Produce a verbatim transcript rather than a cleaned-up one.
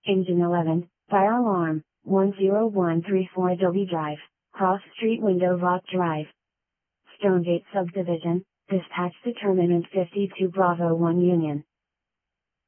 Engine eleven, fire alarm, one zero one three four Adobe Drive, Cross Street Window Vault Drive. Stonegate Subdivision, Dispatch Determinant fifty-two Bravo one Union.